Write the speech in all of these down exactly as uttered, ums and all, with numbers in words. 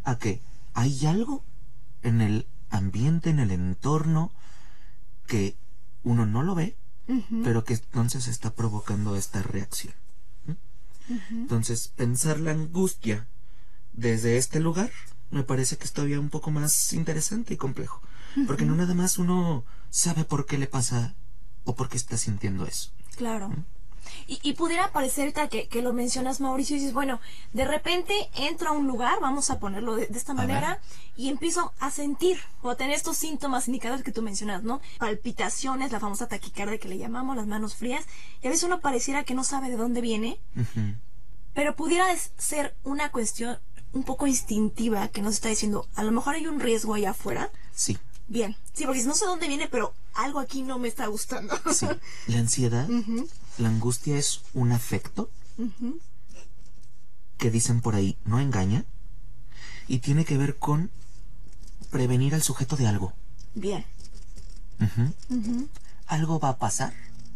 a que hay algo en el ambiente, en el entorno, que uno no lo ve, uh-huh. pero que entonces está provocando esta reacción. ¿Mm? Uh-huh. Entonces, pensar la angustia desde este lugar me parece que es todavía un poco más interesante y complejo. Uh-huh. Porque no nada más uno sabe por qué le pasa o por qué está sintiendo eso. Claro. ¿Mm? Y, y pudiera parecer que, que lo mencionas, Mauricio, y dices, bueno, de repente entro a un lugar, vamos a ponerlo de, de esta manera, y empiezo a sentir o a tener estos síntomas indicadores que tú mencionas, ¿no? Palpitaciones, la famosa taquicardia que le llamamos, las manos frías, y a veces uno pareciera que no sabe de dónde viene, uh-huh. pero pudiera ser una cuestión un poco instintiva que nos está diciendo, a lo mejor hay un riesgo allá afuera. Sí. Bien, sí, porque no sé dónde viene, pero algo aquí no me está gustando. Sí, la ansiedad, uh-huh. la angustia es un afecto uh-huh. que dicen por ahí no engaña y tiene que ver con prevenir al sujeto de algo. Bien. Uh-huh. Uh-huh. Algo va a pasar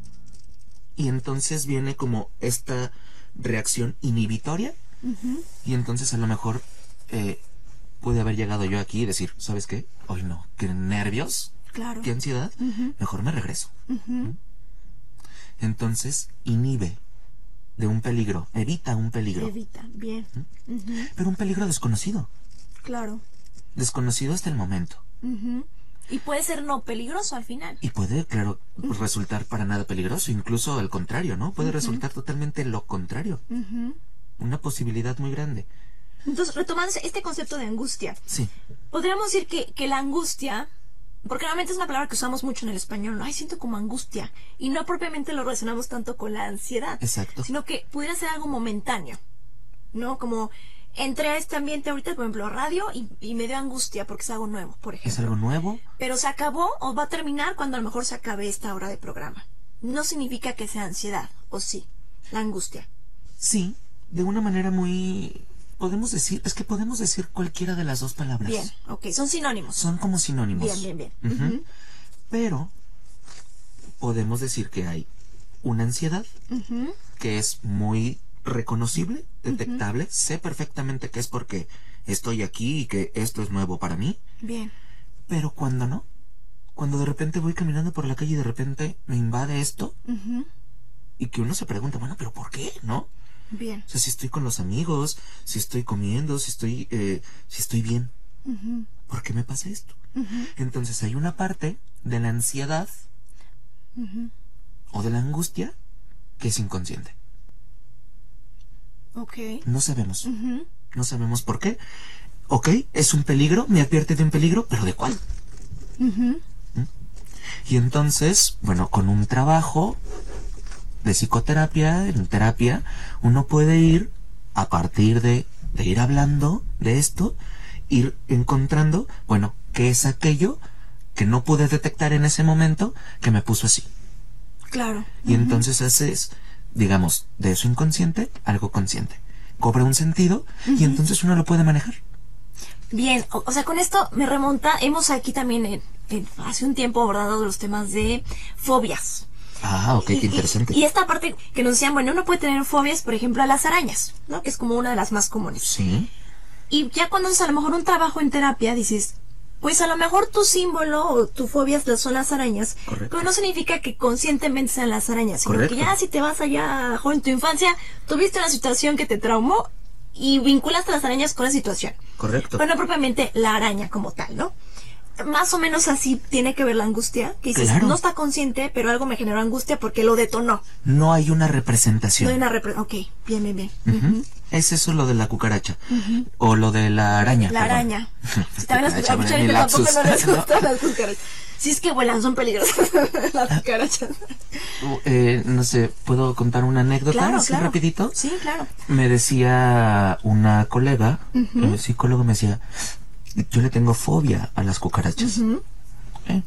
y entonces viene como esta reacción inhibitoria uh-huh. y entonces a lo mejor eh, pude haber llegado yo aquí y decir, ¿sabes qué? Hoy no, qué nervios, claro. qué ansiedad, uh-huh. mejor me regreso. Uh-huh. Entonces inhibe de un peligro, evita un peligro. Evita, bien. ¿Mm? Uh-huh. Pero un peligro desconocido. Claro. Desconocido hasta el momento. Uh-huh. Y puede ser no peligroso al final. Y puede, claro, uh-huh. resultar para nada peligroso, incluso al contrario, ¿no? Puede uh-huh. resultar totalmente lo contrario. Uh-huh. Una posibilidad muy grande. Entonces, retomando este concepto de angustia. Sí. Podríamos decir que, que la angustia, porque realmente es una palabra que usamos mucho en el español, ¿no? Ay, siento como angustia. Y no propiamente lo relacionamos tanto con la ansiedad. Exacto. Sino que pudiera ser algo momentáneo, ¿no? Como entré a este ambiente ahorita, por ejemplo, radio, y, y me dio angustia porque es algo nuevo, por ejemplo. Es algo nuevo. Pero se acabó o va a terminar cuando a lo mejor se acabe esta hora de programa. No significa que sea ansiedad, ¿o sí? La angustia. Sí, de una manera muy... Podemos decir, es que podemos decir cualquiera de las dos palabras. Bien, ok, son sinónimos. Son como sinónimos. Bien, bien, bien. Uh-huh. Uh-huh. Pero podemos decir que hay una ansiedad uh-huh. que es muy reconocible, detectable. Uh-huh. Sé perfectamente que es porque estoy aquí y que esto es nuevo para mí. Bien. Pero cuando no, cuando de repente voy caminando por la calle y de repente me invade esto uh-huh. y que uno se pregunta, bueno, ¿pero por qué? ¿No? Bien. O sea, si estoy con los amigos, si estoy comiendo, si estoy, eh, si estoy bien. Uh-huh. ¿Por qué me pasa esto? Uh-huh. Entonces hay una parte de la ansiedad uh-huh. o de la angustia que es inconsciente. Ok. No sabemos. Uh-huh. No sabemos por qué. Ok, es un peligro, me advierte de un peligro, pero ¿de cuál? Uh-huh. ¿Mm? Y entonces, bueno, con un trabajo de psicoterapia, en terapia, uno puede ir, a partir de, de ir hablando de esto, ir encontrando, bueno, qué es aquello que no pude detectar en ese momento que me puso así. Claro. Y uh-huh. entonces haces, digamos, de eso inconsciente, algo consciente. Cobra un sentido uh-huh. y entonces uno lo puede manejar. Bien, o, o sea, con esto me remonta, hemos aquí también en, en, hace un tiempo abordado los temas de fobias. Ah, ok, y, qué interesante. Y, y esta parte que nos decían, bueno, uno puede tener fobias, por ejemplo, a las arañas, ¿no? Que es como una de las más comunes. Sí. Y ya cuando haces a lo mejor un trabajo en terapia, dices, pues a lo mejor tu símbolo o tu fobia son las arañas. Correcto. Pero no significa que conscientemente sean las arañas, sino Correcto. que ya si te vas allá, joven, en tu infancia, tuviste una situación que te traumó y vinculaste las arañas con la situación. Correcto. Pero no propiamente la araña como tal, ¿no? Más o menos así tiene que ver la angustia, que dices, claro. no está consciente, pero algo me generó angustia porque lo detonó. No hay una representación. No hay una representación. Ok, bien, bien, bien. Uh-huh. Uh-huh. Es eso lo de la cucaracha. Uh-huh. O lo de la araña. La perdón. araña. Si también las Cucaracha, cucarachas tampoco no les ¿no? gustan las cucarachas. Si es que vuelan, son peligrosas las cucarachas. Eh, no sé, ¿puedo contar una anécdota claro, así claro. rapidito? Sí, claro. Me decía una colega, uh-huh. el psicólogo me decía, yo le tengo fobia a las cucarachas. Uh-huh. ¿Eh?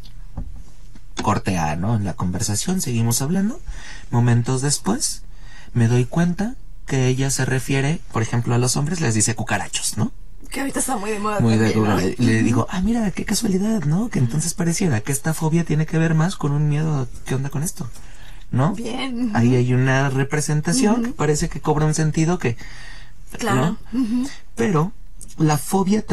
Corte A, ¿no? En la conversación seguimos hablando. Momentos después me doy cuenta que ella se refiere, por ejemplo, a los hombres les dice cucarachos, ¿no? Que ahorita está muy de moda. Muy también, de moda. ¿no? Le, le digo, ah, mira, qué casualidad, ¿no? Que entonces pareciera que esta fobia tiene que ver más con un miedo a qué onda con esto, ¿no? Bien. Uh-huh. Ahí hay una representación uh-huh. que parece que cobra un sentido que... Claro. ¿no? Uh-huh. Pero la fobia